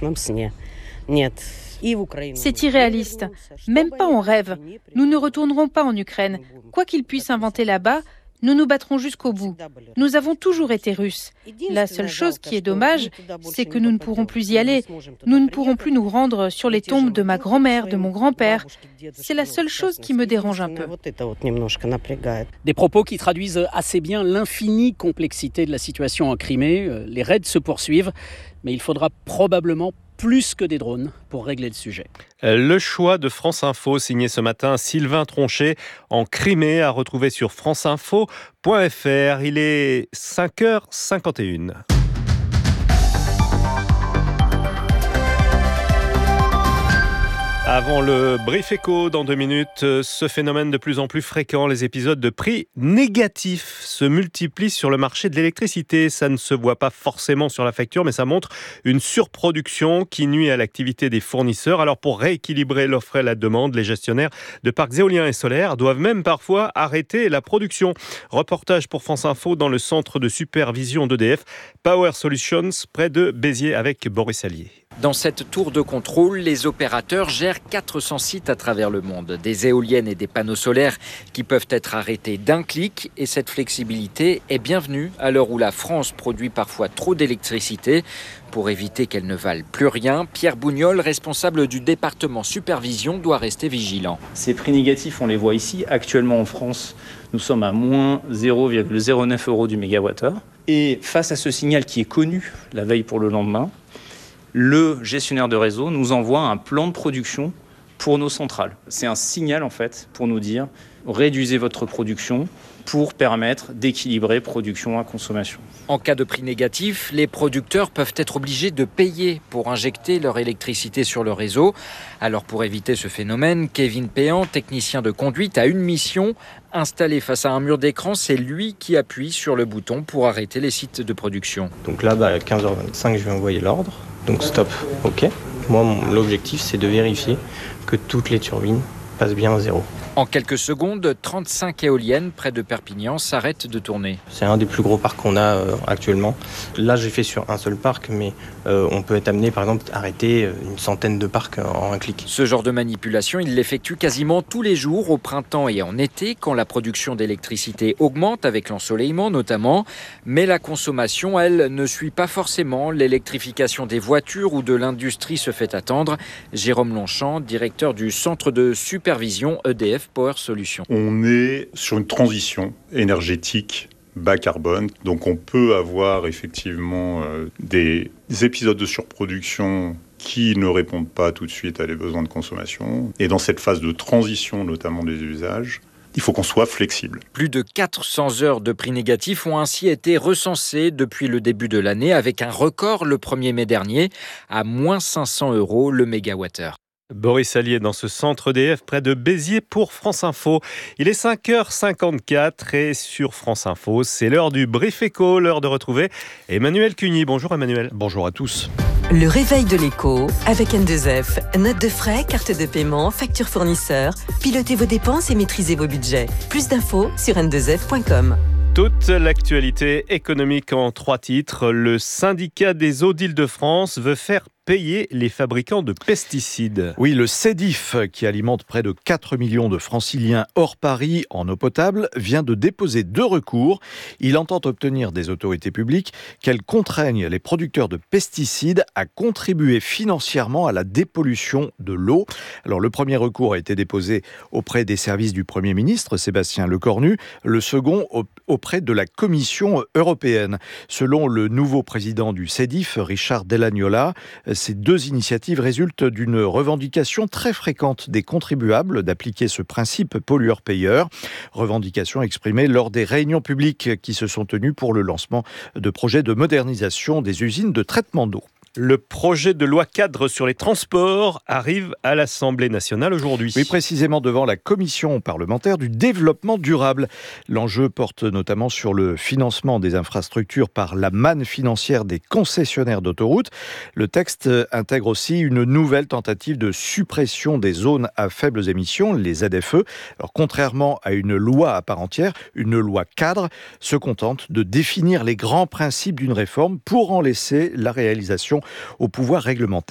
C'est irréaliste. Même pas en rêve. Nous ne retournerons pas en Ukraine. Quoi qu'ils puissent inventer là-bas, nous nous battrons jusqu'au bout. Nous avons toujours été Russes. La seule chose qui est dommage, c'est que nous ne pourrons plus y aller. Nous ne pourrons plus nous rendre sur les tombes de ma grand-mère, de mon grand-père. C'est la seule chose qui me dérange un peu. Des propos qui traduisent assez bien l'infinie complexité de la situation en Crimée. Les raids se poursuivent, mais il faudra probablement plus que des drones pour régler le sujet. Le choix de France Info, signé ce matin Sylvain Tronchet en Crimée, à retrouver sur franceinfo.fr. Il est 5h51. Avant le brief éco, dans 2 minutes, ce phénomène de plus en plus fréquent, les épisodes de prix négatifs se multiplient sur le marché de l'électricité. Ça ne se voit pas forcément sur la facture, mais ça montre une surproduction qui nuit à l'activité des fournisseurs. Alors pour rééquilibrer l'offre et la demande, les gestionnaires de parcs éoliens et solaires doivent même parfois arrêter la production. Reportage pour France Info dans le centre de supervision d'EDF, Power Solutions, près de Béziers, avec Boris Allier. Dans cette tour de contrôle, les opérateurs gèrent 400 sites à travers le monde. Des éoliennes et des panneaux solaires qui peuvent être arrêtés d'un clic. Et cette flexibilité est bienvenue à l'heure où la France produit parfois trop d'électricité. Pour éviter qu'elle ne vale plus rien, Pierre Bougnol, responsable du département supervision, doit rester vigilant. Ces prix négatifs, on les voit ici. Actuellement en France, nous sommes à moins 0,09 € du mégawattheure. Et face à ce signal qui est connu la veille pour le lendemain, le gestionnaire de réseau nous envoie un plan de production pour nos centrales. C'est un signal en fait pour nous dire réduisez votre production pour permettre d'équilibrer production à consommation. En cas de prix négatif, les producteurs peuvent être obligés de payer pour injecter leur électricité sur le réseau. Alors pour éviter ce phénomène, Kevin Péan, technicien de conduite, a une mission. Installé face à un mur d'écran, c'est lui qui appuie sur le bouton pour arrêter les sites de production. Donc là, à 15h25, je vais envoyer l'ordre. Donc stop, ok. Moi, l'objectif, c'est de vérifier que toutes les turbines passent bien à zéro. En quelques secondes, 35 éoliennes près de Perpignan s'arrêtent de tourner. C'est un des plus gros parcs qu'on a actuellement. Là, j'ai fait sur un seul parc, mais on peut être amené, par exemple, à arrêter une centaine de parcs en un clic. Ce genre de manipulation, il l'effectue quasiment tous les jours, au printemps et en été, quand la production d'électricité augmente, avec l'ensoleillement notamment. Mais la consommation, elle, ne suit pas forcément. L'électrification des voitures ou de l'industrie se fait attendre. Jérôme Longchamp, directeur du centre de supervision EDF Power Solutions. On est sur une transition énergétique bas carbone, donc on peut avoir effectivement des épisodes de surproduction qui ne répondent pas tout de suite à des besoins de consommation. Et dans cette phase de transition, notamment des usages, il faut qu'on soit flexible. Plus de 400 heures de prix négatifs ont ainsi été recensées depuis le début de l'année, avec un record le 1er mai dernier, à moins 500 € le mégawattheure. Boris Allier dans ce centre EDF près de Béziers pour France Info. Il est 5h54 et sur France Info, c'est l'heure du brief éco, l'heure de retrouver Emmanuel Cuny. Bonjour Emmanuel. Bonjour à tous. Le réveil de l'éco avec N2F. Notes de frais, carte de paiement, facture fournisseur. Pilotez vos dépenses et maîtrisez vos budgets. Plus d'infos sur n2f.com. Toute l'actualité économique en 3 titres. Le syndicat des eaux d'Île-de-France veut faire payer les fabricants de pesticides. Oui, le CEDIF, qui alimente près de 4 millions de franciliens hors Paris en eau potable, vient de déposer 2 recours. Il entend obtenir des autorités publiques qu'elles contraignent les producteurs de pesticides à contribuer financièrement à la dépollution de l'eau. Alors, le premier recours a été déposé auprès des services du Premier ministre, Sébastien Lecornu. Le second auprès de la Commission européenne. Selon le nouveau président du CEDIF, Richard Delagnola, ces 2 initiatives résultent d'une revendication très fréquente des contribuables d'appliquer ce principe pollueur-payeur. Revendication exprimée lors des réunions publiques qui se sont tenues pour le lancement de projets de modernisation des usines de traitement d'eau. Le projet de loi cadre sur les transports arrive à l'Assemblée nationale aujourd'hui. Oui, précisément devant la commission parlementaire du développement durable. L'enjeu porte notamment sur le financement des infrastructures par la manne financière des concessionnaires d'autoroutes. Le texte intègre aussi une nouvelle tentative de suppression des zones à faibles émissions, les ZFE. Alors, contrairement à une loi à part entière, une loi cadre se contente de définir les grands principes d'une réforme pour en laisser la réalisation au pouvoir réglementaire.